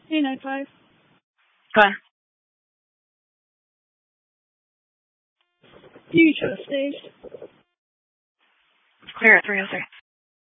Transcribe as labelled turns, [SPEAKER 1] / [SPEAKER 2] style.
[SPEAKER 1] Hey, 9-5.
[SPEAKER 2] Go on.
[SPEAKER 1] You can show the stage.
[SPEAKER 2] Clear at 303.